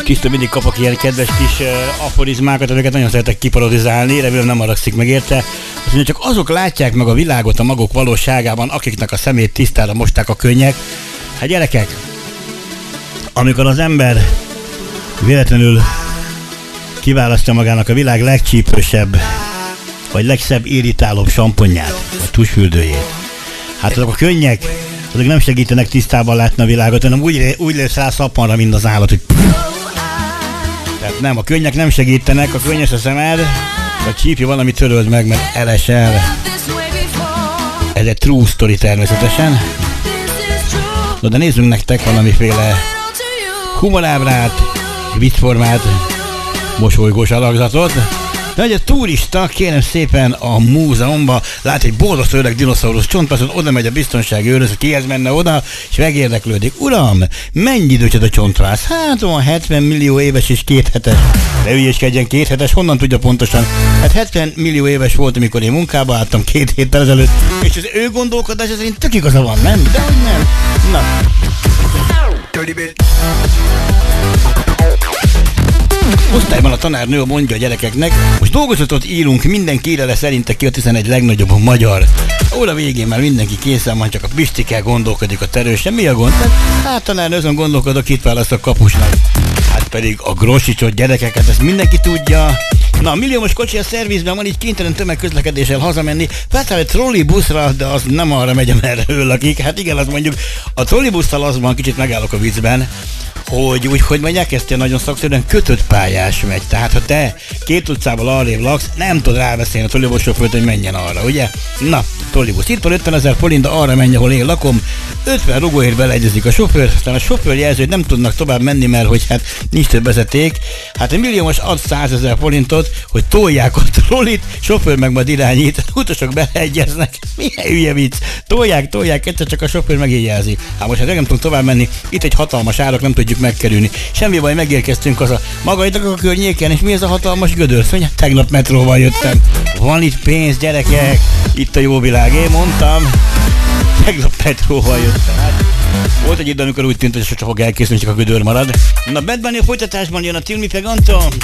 Tiszta, mindig kapok ilyen kedves kis aforizmákat, amiket nagyon szeretek kiparodizálni, remélem nem haragszik meg érte. Azt mondja, csak azok látják meg a világot a maguk valóságában, akiknek a szemét tisztára mosták a könnyek. Hát gyerekek, amikor az ember véletlenül kiválasztja magának a világ legcsípősebb, vagy legszebb irritálóbb samponját, vagy tusfürdőjét, hát azok a könnyek, azok nem segítenek tisztában látni a világot, hanem úgy lesz rá szappanra, mint az állat, hogy tehát nem, a könnyek nem segítenek, a könnyes a szemed, a csípi valami töröld meg, mert elesel. Ez egy true story természetesen. No, de nézzünk nektek valamiféle humorábrát, viccformát, mosolygós alakzatot. De hogy a turista, kérem szépen, a múzeumban lát egy borzasztó öreg dinoszaurusz csontvászon, oda megy a biztonsági őröz, kihez menne oda, és megérdeklődik. Uram, mennyi idős ez a csontvász? Hát olyan 70 millió éves és 2 hetes. Ne ügyeskedjen, 2 hetes, honnan tudja pontosan? Hát 70 millió éves volt, amikor én munkába álltam 2 héttel ezelőtt, és az ő gondolkodás szerint tök igaza van, nem? De hogy nem? Na. Osztályban a tanárnő mondja a gyerekeknek, most dolgozatot írunk, mindenki írja le szerinte ki a 11 legnagyobb magyar. Óra végén már mindenki készen van, csak a Pistike gondolkodik a terősen. Mi a gond? Hát tanárnő, azon gondolkodok, itt választ a kapusnak. Hát pedig a grossicsot gyerekeket, ezt mindenki tudja. Na, a milliómos kocsi a szervizben van, így kénytelen tömegközlekedéssel hazamenni. Felszáll egy trollibuszra, de az nem arra megy, amerre ő lakik. Hát igen, azt mondjuk, a trollibusszal az van, kicsit megállok a viccben, hogy úgy, hogy mondják, ezt ilyen nagyon szakszerűen kötött pályás megy. Tehát, ha te 2 utcával arrébb laksz, nem tudod rábeszélni a trollibusz sofőrt, hogy menjen arra, ugye? Na, trollibusz. Itt van 50 000 forint, de arra menj, ahol én lakom. 50 rugóért beleegyezik a sofőr, aztán a sofőr jelzi, hogy nem tudnak tovább menni, mert hogy hát nincs több vezeték. Hát egy milliómos ad 100 000 forintot, hogy tolják a trollit, sofőr meg majd irányít, utasok beleegyeznek. Milyen hülye vicc. Tolják, egyszer csak a sofőr megjelzi. Hát most hát nem tudunk tovább menni, itt egy hatalmas árak, nem tudjuk megkerülni. Semmi baj, megérkeztünk haza. Maga itt a környéken, és mi ez a hatalmas gödör? Mondja, tegnap metróval jöttem. Van itt pénz, gyerekek, itt a jó világ, én mondtam. Tegnap metróval jöttem. Hát, volt egy idő, amikor úgy tűnt, hogy sose fog elkészülni, csak a gödör marad. Na, Bad Bunny a folytatásban jön a Till Me Peganto.